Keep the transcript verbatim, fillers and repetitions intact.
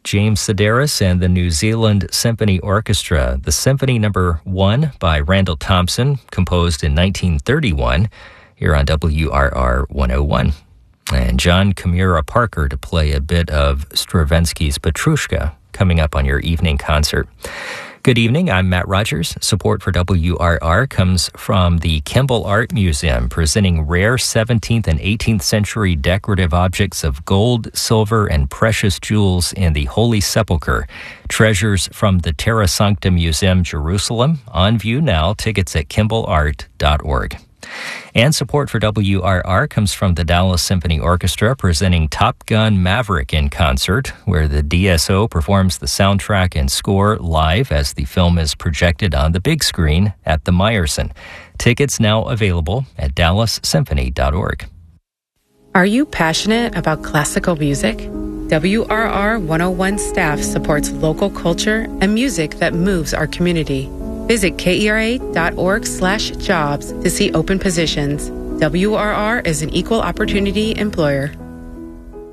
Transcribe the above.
James Sedaris and the New Zealand Symphony Orchestra, the Symphony Number One by Randall Thompson, composed in nineteen thirty-one, here on W R R one oh one. And John Kimura Parker to play a bit of Stravinsky's Petrushka, coming up on your evening concert. Good evening, I'm Matt Rogers. Support for W R R comes from the Kimball Art Museum, presenting rare seventeenth and eighteenth century decorative objects of gold, silver, and precious jewels in the Holy Sepulchre. Treasures from the Terra Sancta Museum, Jerusalem. On view now. Tickets at kimball art dot org. And support for W R R comes from the Dallas Symphony Orchestra, presenting Top Gun Maverick in concert, where the D S O performs the soundtrack and score live as the film is projected on the big screen at the Meyerson. Tickets now available at dallas symphony dot org. Are you passionate about classical music? W R R one oh one staff supports local culture and music that moves our community. Visit K E R A dot org slash jobs to see open positions. W R R is an equal opportunity employer.